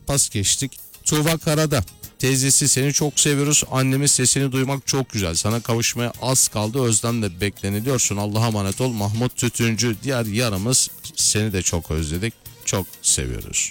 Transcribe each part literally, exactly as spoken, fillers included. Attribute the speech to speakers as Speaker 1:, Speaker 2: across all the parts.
Speaker 1: pas geçtik. Tuğba Karada. Teyzesi seni çok seviyoruz. Annemin sesini duymak çok güzel. Sana kavuşmaya az kaldı. Özlemle bekleniliyorsun. Allah'a emanet ol. Mahmut Tütüncü diğer yarımız. Seni de çok özledik. Çok seviyoruz.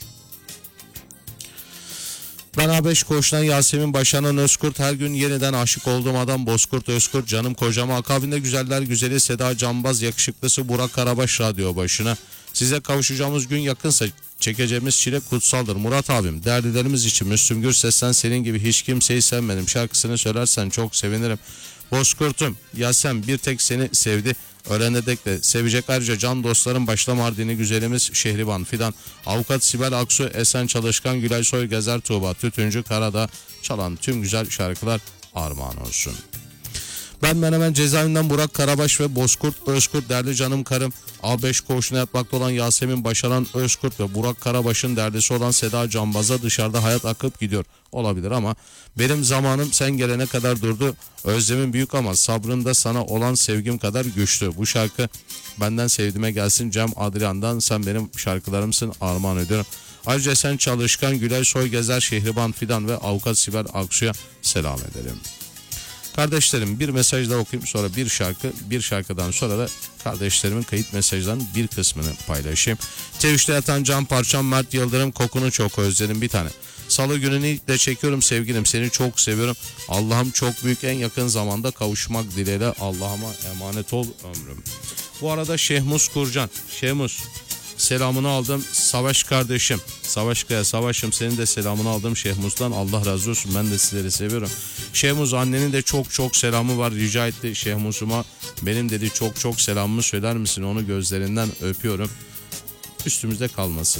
Speaker 1: Ben A beş Koğuş'tan Yasemin Başaran Özkurt. Her gün yeniden aşık olduğum adam Bozkurt Özkurt. Canım kocama. Akabinde güzeller güzeli Seda Canbaz yakışıklısı Burak Karabaş radyo başına. Size kavuşacağımız gün yakınsa çekeceğimiz çile kutsaldır. Murat abim, derdilerimiz için Müslüm Gürses'ten senin gibi hiç kimseyi sevmedim şarkısını söylersen çok sevinirim. Bozkurt'um, Yasem bir tek seni sevdi. Öğrenedek de sevecek ayrıca can dostlarım başta Mardin'i güzelimiz Şehriban Fidan, Avukat Sibel Aksu, Esen Çalışkan, Gülay Soy, Gezer Tuğba, Tütüncü Karada çalan tüm güzel şarkılar armağan olsun. Ben Menemen cezaevinden Burak Karabaş ve Bozkurt Özkurt derdi canım karım. A beş Koğuşu'na yatmakta olan Yasemin Başaran Özkurt ve Burak Karabaş'ın derdisi olan Seda Canbaz'a dışarıda hayat akıp gidiyor. Olabilir ama benim zamanım sen gelene kadar durdu. Özlemin büyük ama sabrın da sana olan sevgim kadar güçlü. Bu şarkı benden sevdiğime gelsin Cem Adrian'dan sen benim şarkılarımsın armağan ediyorum. Ayrıca sen Çalışkan, Gülay Soy, Gezer Şehriban Fidan ve Avukat Sibel Aksu'ya selam ederim. Kardeşlerim bir mesaj daha okuyayım sonra bir şarkı bir şarkıdan sonra da kardeşlerimin kayıt mesajlarının bir kısmını paylaşayım. Twitch'te yatan Can Parçam Mert Yıldırım kokunu çok özledim bir tane. Salı gününü ilk şekiyorum sevgilim seni çok seviyorum. Allah'ım çok büyük en yakın zamanda kavuşmak dileğiyle Allah'ıma emanet ol ömrüm. Bu arada Şehmus Kurcan. Şehmus selamını aldım Savaş kardeşim. Savaş Kaya Savaş'ım senin de selamını aldım Şehmus'tan Allah razı olsun ben de sizleri seviyorum. Şehmus annenin de çok çok selamı var rica etti Şehmus'uma benim dedi çok çok selamımı söyler misin onu gözlerinden öpüyorum üstümüzde kalmasın.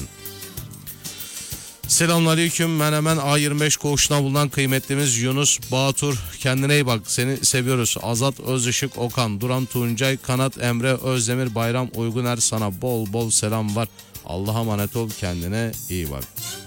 Speaker 1: Selamünaleyküm Menemen A yirmi beş Koğuşu'na bulunan kıymetlimiz Yunus Bağtur kendine iyi bak seni seviyoruz. Azat Özışık Okan Duran Tuncay Kanat Emre Özdemir Bayram Uyguner sana bol bol selam var. Allah'a emanet ol kendine iyi bak.